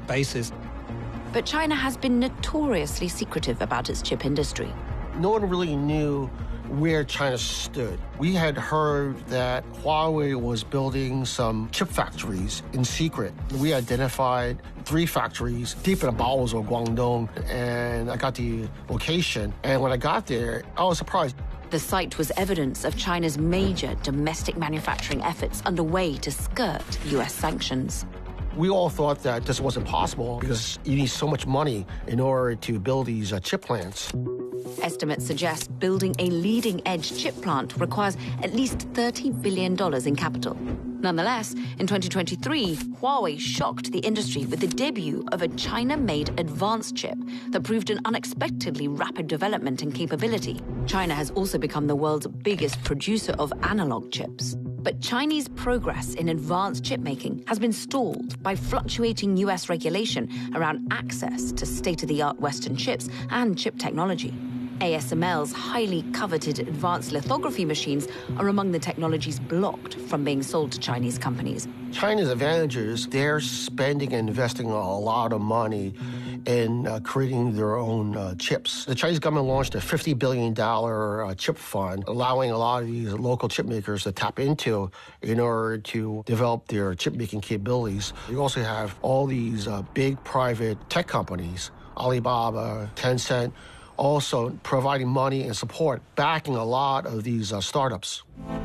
basis. But China has been notoriously secretive about its chip industry. No one really knew where China stood. We had heard that Huawei was building some chip factories in secret. We identified 3 factories deep in the bowels of Guangdong, and I got the location. And when I got there, I was surprised. The site was evidence of China's major domestic manufacturing efforts underway to skirt U.S. sanctions. We all thought that this wasn't possible because you need so much money in order to build these chip plants. Estimates suggest building a leading-edge chip plant requires at least $30 billion in capital. Nonetheless, in 2023, Huawei shocked the industry with the debut of a China-made advanced chip that proved an unexpectedly rapid development and capability. China has also become the world's biggest producer of analog chips. But Chinese progress in advanced chip making has been stalled by fluctuating U.S. regulation around access to state-of-the-art Western chips and chip technology. ASML's highly coveted advanced lithography machines are among the technologies blocked from being sold to Chinese companies. China's advantages, they're spending and investing a lot of money in creating their own chips. The Chinese government launched a $50 billion chip fund, allowing a lot of these local chip makers to tap into in order to develop their chip-making capabilities. You also have all these big private tech companies, Alibaba, Tencent, also providing money and support, backing a lot of these startups.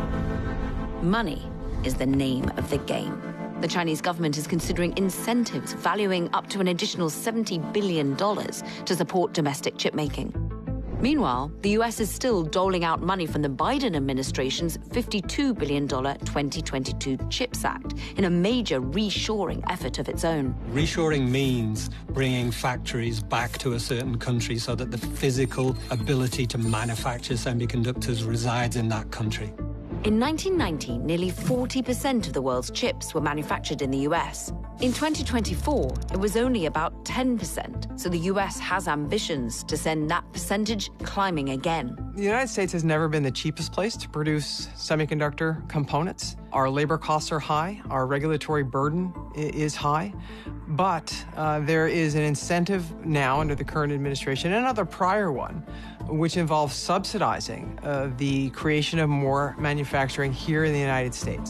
Money is the name of the game. The Chinese government is considering incentives valuing up to an additional $70 billion to support domestic chip making. Meanwhile, the U.S. is still doling out money from the Biden administration's $52 billion 2022 CHIPS Act in a major reshoring effort of its own. Reshoring means bringing factories back to a certain country so that the physical ability to manufacture semiconductors resides in that country. In 1990, nearly 40% of the world's chips were manufactured in the U.S. In 2024, it was only about 10%, so the U.S. has ambitions to send that percentage climbing again. The United States has never been the cheapest place to produce semiconductor components. Our labor costs are high, our regulatory burden is high, but there is an incentive now under the current administration and another prior one, which involves subsidizing the creation of more manufacturing here in the United States.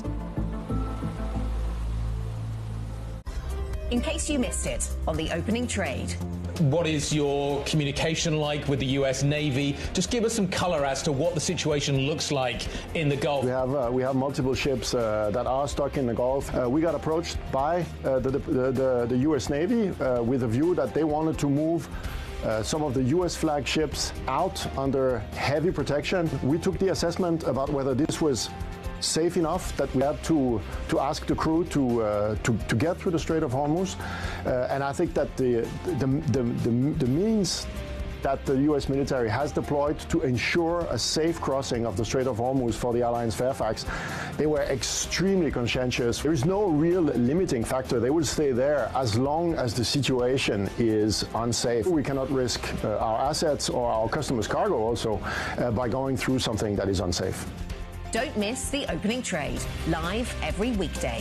In case you missed it on the opening trade. What is your communication like with the U.S. Navy? Just give us some color as to what the situation looks like in the Gulf. We have multiple ships that are stuck in the Gulf. We got approached by the U.S. Navy with a view that they wanted to move some of the U.S. flag ships out under heavy protection. We took the assessment about whether this was safe enough that we had to ask the crew to get through the Strait of Hormuz, and I think that the means that the U.S. military has deployed to ensure a safe crossing of the Strait of Hormuz for the Alliance Fairfax, they were extremely conscientious. There is no real limiting factor. They will stay there as long as the situation is unsafe. We cannot risk our assets or our customers' cargo also by going through something that is unsafe. Don't miss the opening trade, live every weekday.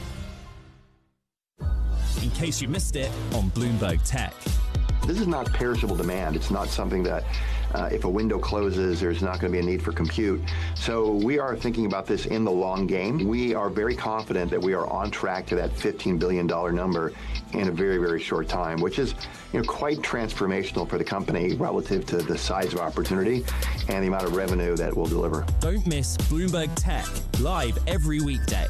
In case you missed it on Bloomberg Tech. This is not perishable demand. It's not something that if a window closes, there's not going to be a need for compute. So we are thinking about this in the long game. We are very confident that we are on track to that $15 billion number in a very, very short time, which is quite transformational for the company relative to the size of opportunity and the amount of revenue that we'll deliver. Don't miss Bloomberg Tech, live every weekday.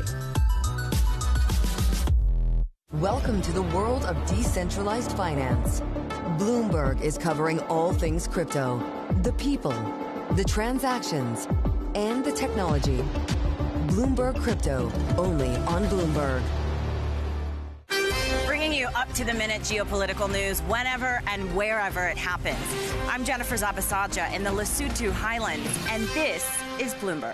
Welcome to the world of decentralized finance. Bloomberg is covering all things crypto, the people, the transactions, and the technology. Bloomberg Crypto, only on Bloomberg. Bringing you up-to-the-minute geopolitical news whenever and wherever it happens. I'm Jennifer Zabasaja in the Lesotho Highlands, and this is Bloomberg.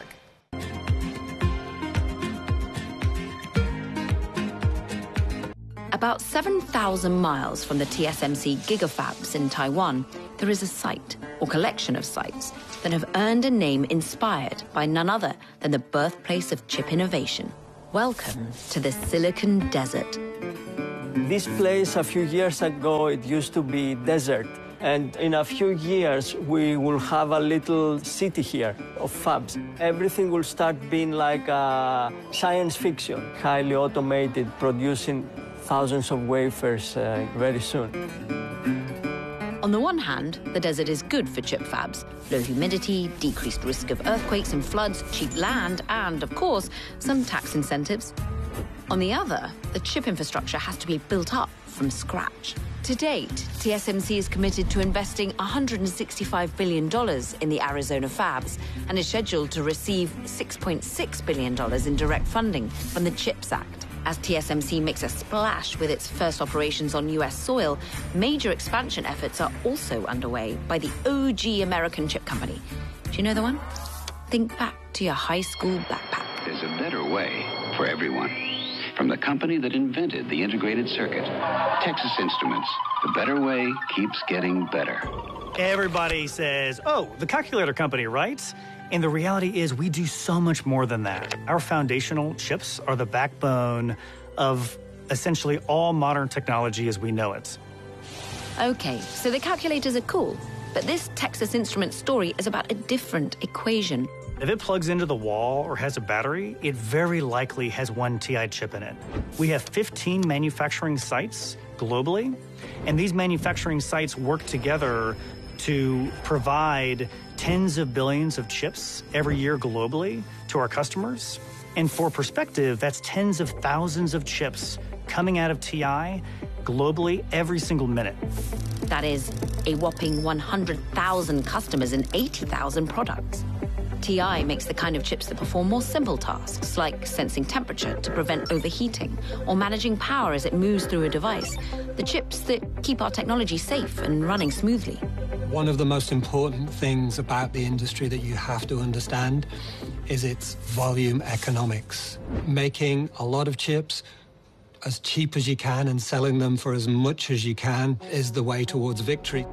About 7,000 miles from the TSMC gigafabs in Taiwan, there is a site, or collection of sites, that have earned a name inspired by none other than the birthplace of chip innovation. Welcome to the Silicon Desert. This place a few years ago, it used to be desert. And in a few years, we will have a little city here of fabs. Everything will start being like a science fiction, highly automated, producing thousands of wafers very soon. On the one hand, the desert is good for chip fabs. Low humidity, decreased risk of earthquakes and floods, cheap land, and, of course, some tax incentives. On the other, the chip infrastructure has to be built up from scratch. To date, TSMC is committed to investing $165 billion in the Arizona fabs and is scheduled to receive $6.6 billion in direct funding from the CHIPS Act. As TSMC makes a splash with its first operations on U.S. soil, major expansion efforts are also underway by the OG American chip company. Do you know the one? Think back to your high school backpack. There's a better way for everyone. From the company that invented the integrated circuit, Texas Instruments, the better way keeps getting better. Everybody says, oh, the calculator company, right? And the reality is we do so much more than that. Our foundational chips are the backbone of essentially all modern technology as we know it. Okay, so the calculators are cool, but this Texas Instruments story is about a different equation. If it plugs into the wall or has a battery, it very likely has one TI chip in it. We have 15 manufacturing sites globally, and these manufacturing sites work together to provide tens of billions of chips every year globally to our customers. And for perspective, that's tens of thousands of chips coming out of TI globally every single minute. That is a whopping 100,000 customers and 80,000 products. TI makes the kind of chips that perform more simple tasks, like sensing temperature to prevent overheating, or managing power as it moves through a device. The chips that keep our technology safe and running smoothly. One of the most important things about the industry that you have to understand is its volume economics. Making a lot of chips as cheap as you can and selling them for as much as you can is the way towards victory.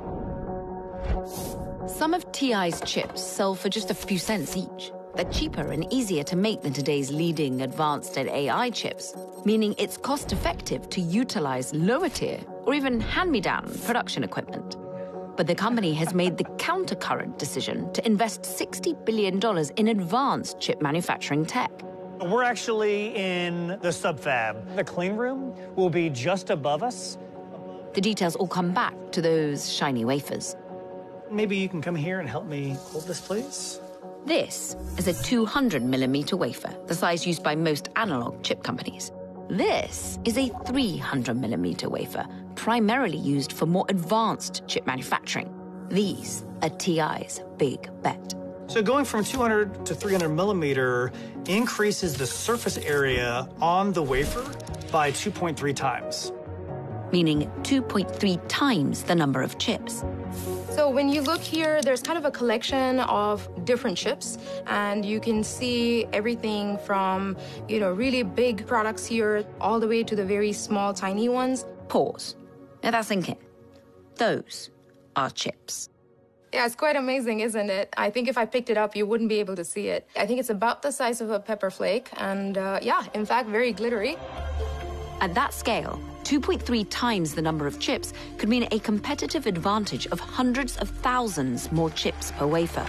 Some of TI's chips sell for just a few cents each. They're cheaper and easier to make than today's leading advanced AI chips, meaning it's cost-effective to utilize lower-tier or even hand-me-down production equipment. But the company has made the counter-current decision to invest $60 billion in advanced chip manufacturing tech. We're actually in the sub-fab. The clean room will be just above us. The details all come back to those shiny wafers. Maybe you can come here and help me hold this, please? This is a 200-millimeter wafer, the size used by most analog chip companies. This is a 300-millimeter wafer, primarily used for more advanced chip manufacturing. These are TI's big bet. So going from 200 to 300 millimeter increases the surface area on the wafer by 2.3 times. Meaning 2.3 times the number of chips. So when you look here, there's kind of a collection of different chips, and you can see everything from, really big products here all the way to the very small, tiny ones. Pause. Now that's thinking. Those are chips. Yeah, it's quite amazing, isn't it? I think if I picked it up, you wouldn't be able to see it. I think it's about the size of a pepper flake, and in fact, very glittery. At that scale, 2.3 times the number of chips could mean a competitive advantage of hundreds of thousands more chips per wafer.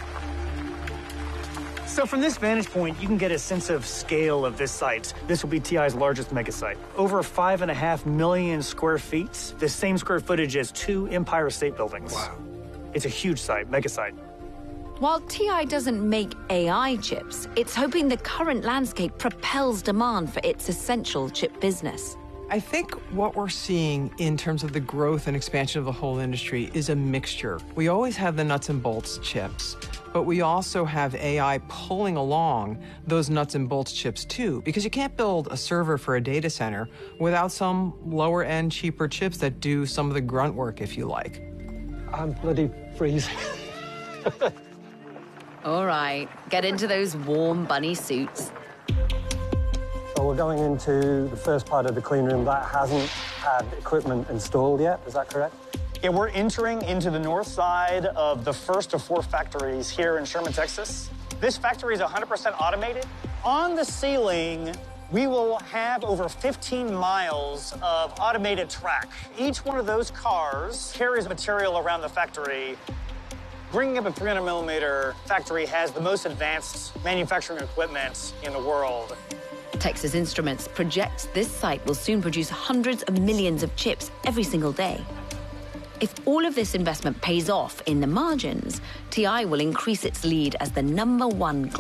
So from this vantage point, you can get a sense of scale of this site. This will be TI's largest mega site. Over 5.5 million square feet, the same square footage as 2 Empire State Buildings. Wow. It's a huge site, mega site. While TI doesn't make AI chips, it's hoping the current landscape propels demand for its essential chip business. I think what we're seeing in terms of the growth and expansion of the whole industry is a mixture. We always have the nuts and bolts chips, but we also have AI pulling along those nuts and bolts chips too, because you can't build a server for a data center without some lower-end, cheaper chips that do some of the grunt work, if you like. I'm bloody freezing. All right, get into those warm bunny suits. So we're going into the first part of the clean room that hasn't had equipment installed yet, is that correct? Yeah, we're entering into the north side of the first of 4 factories here in Sherman, Texas. This factory is 100% automated. On the ceiling, We will have over 15 miles of automated track. Each one of those cars carries material around the factory. Bringing up a 300mm factory has the most advanced manufacturing equipment in the world. Texas Instruments projects this site will soon produce hundreds of millions of chips every single day. If all of this investment pays off in the margins, TI will increase its lead as the #1